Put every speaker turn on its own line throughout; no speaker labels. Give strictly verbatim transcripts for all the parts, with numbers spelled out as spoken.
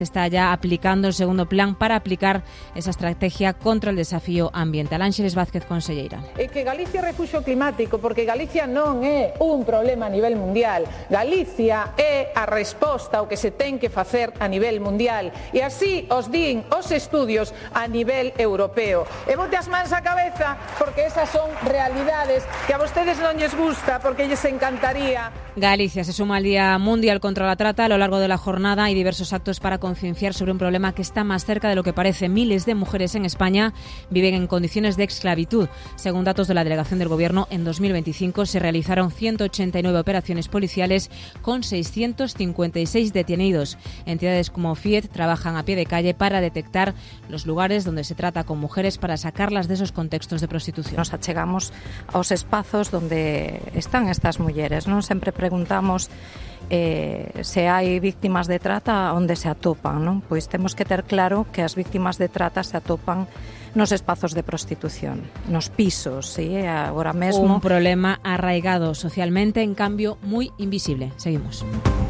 Está ya aplicando el segundo plan para aplicar esa estrategia contra el desafío ambiental. Ángeles Vázquez, conselleira.
É que Galicia é refuxo climático porque Galicia non é un problema a nivel mundial. Galicia é a resposta ao que se ten que facer a nivel mundial. E así os din os estudios a nivel europeo. E bote as mans á cabeza porque esas son realidades que a vostedes non lles gusta porque lles encantaría.
Galicia se suma al Día Mundial contra la Trata. A lo largo de la jornada hay diversos actos para concienciar sobre un problema que está más cerca de lo que parece. Miles de mujeres en España viven en condiciones de esclavitud. Según datos de la Delegación del Gobierno, en dos mil veinticinco se realizaron ciento ochenta y nueve operaciones policiales con seiscientos cincuenta y seis detenidos. Entidades como FIET trabajan a pie de calle para detectar los lugares donde se trata con mujeres para sacarlas de esos contextos de prostitución.
Nos achegamos aos espazos donde están estas mulleres, non? Sempre preguntamos Eh, se hai víctimas de trata onde se atopan, non? Pois temos que ter claro que as víctimas de trata se atopan nos espazos de prostitución, nos pisos, sí, agora mesmo.
Un problema arraigado socialmente, en cambio moi invisible. Seguimos.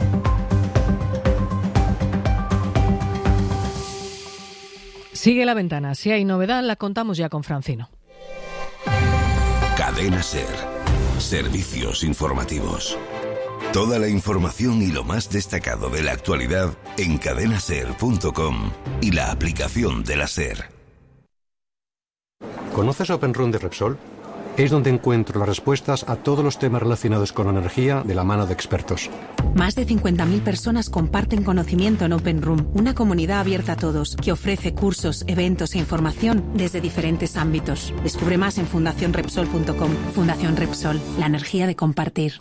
Sigue La Ventana. Si hay novedad, la contamos ya con Francino.
Cadena SER. Servicios informativos. Toda la información y lo más destacado de la actualidad en cadena ser punto com y la aplicación de la SER.
¿Conoces OpenRun de Repsol? Es donde encuentro las respuestas a todos los temas relacionados con energía de la mano de expertos.
Más de cincuenta mil personas comparten conocimiento en OpenRun, una comunidad abierta a todos que ofrece cursos, eventos e información desde diferentes ámbitos. Descubre más en fundación repsol punto com. Fundación Repsol, la energía de compartir.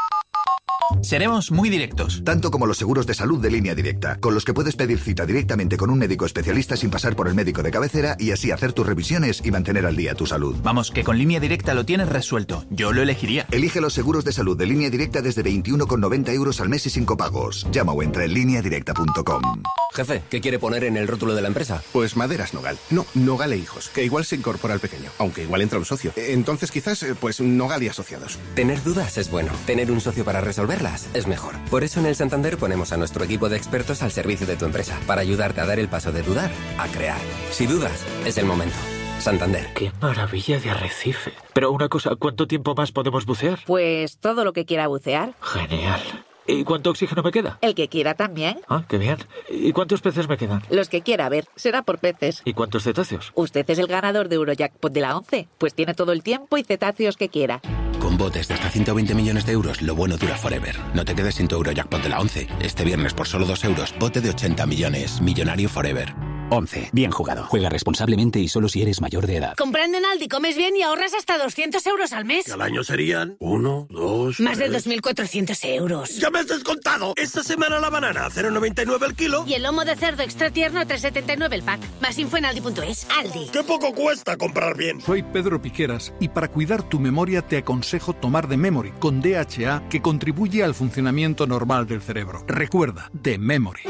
Seremos muy directos.
Tanto como los seguros de salud de Línea Directa, con los que puedes pedir cita directamente con un médico especialista sin pasar por el médico de cabecera y así hacer tus revisiones y mantener al día tu salud.
Vamos, que con Línea Directa lo tienes resuelto. Yo lo elegiría.
Elige los seguros de salud de Línea Directa desde veintiuno con noventa euros al mes y sin copagos. Llama o entra en línea directa punto com.
Jefe, ¿qué quiere poner en el rótulo de la empresa?
Pues Maderas Nogal. No, Nogal e Hijos, que igual se incorpora al pequeño, aunque igual entra un socio. Entonces quizás, pues Nogal y Asociados.
Tener dudas es bueno. Tener un socio para resolverlas es mejor. Por eso en el Santander ponemos a nuestro equipo de expertos al servicio de tu empresa, para ayudarte a dar el paso de dudar a crear. Si dudas, es el momento. Santander.
¡Qué maravilla de arrecife! Pero una cosa, ¿cuánto tiempo más podemos bucear?
Pues todo lo que quiera bucear.
Genial. ¿Y cuánto oxígeno me queda?
El que quiera también.
Ah, qué bien. ¿Y cuántos peces me quedan?
Los que quiera, a ver, será por peces.
¿Y cuántos cetáceos?
Usted es el ganador de Eurojackpot de la once, pues tiene todo el tiempo y cetáceos que quiera.
Con botes de hasta ciento veinte millones de euros, lo bueno dura forever. No te quedes sin tu Eurojackpot de la once. Este viernes por solo dos euros, bote de ochenta millones. Millonario forever.
once. Bien jugado. Juega responsablemente y solo si eres mayor de edad.
Comprando en Aldi comes bien y ahorras hasta doscientos euros al mes.
Y al año serían uno, dos...
Más
tres...
de dos mil cuatrocientos euros.
¡Ya me has descontado! Esta semana la banana a cero coma noventa y nueve el kilo.
Y el lomo de cerdo extra tierno a tres coma setenta y nueve el pack. Más info en aldi punto es. Aldi.
¡Qué poco cuesta comprar bien!
Soy Pedro Piqueras y para cuidar tu memoria te aconsejo tomar The Memory con D H A, que contribuye al funcionamiento normal del cerebro. Recuerda, The Memory.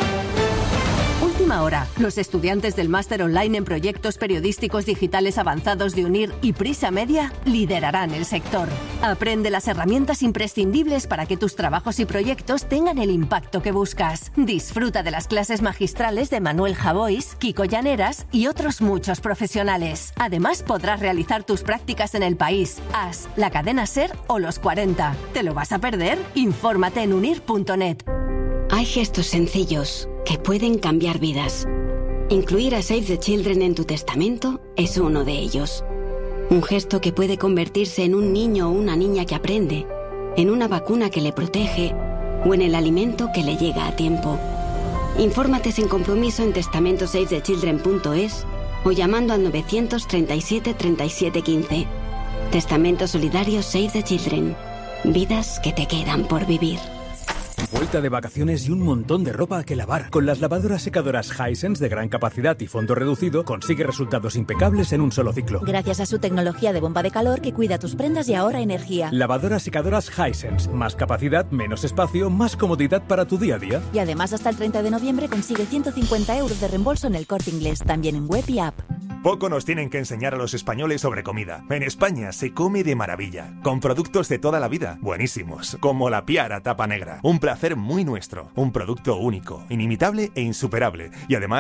Última hora. Los estudiantes del máster online en proyectos periodísticos digitales avanzados de UNIR y Prisa Media liderarán el sector. Aprende las herramientas imprescindibles para que tus trabajos y proyectos tengan el impacto que buscas. Disfruta de las clases magistrales de Manuel Javois, Kiko Llaneras y otros muchos profesionales. Además, podrás realizar tus prácticas en el país, A S, la cadena SER o los cuarenta. ¿Te lo vas a perder? Infórmate en unir punto net.
Hay gestos sencillos que pueden cambiar vidas. Incluir a Save the Children en tu testamento es uno de ellos. Un gesto que puede convertirse en un niño o una niña que aprende, en una vacuna que le protege o en el alimento que le llega a tiempo. Infórmate sin compromiso en testamento save the children punto es o llamando al novecientos treinta y siete treinta y siete quince. Testamento solidario Save the Children. Vidas que te quedan por vivir.
Vuelta de vacaciones y un montón de ropa que lavar. Con las lavadoras secadoras Hisense de gran capacidad y fondo reducido, consigue resultados impecables en un solo ciclo.
Gracias a su tecnología de bomba de calor que cuida tus prendas y ahorra energía.
Lavadoras secadoras Hisense. Más capacidad, menos espacio, más comodidad para tu día a día.
Y además hasta el treinta de noviembre consigue ciento cincuenta euros de reembolso en El Corte Inglés, también en web y app.
Poco nos tienen que enseñar a los españoles sobre comida. En España se come de maravilla, con productos de toda la vida, buenísimos, como la Piara Tapa Negra. Un placer muy nuestro, un producto único, inimitable e insuperable, y además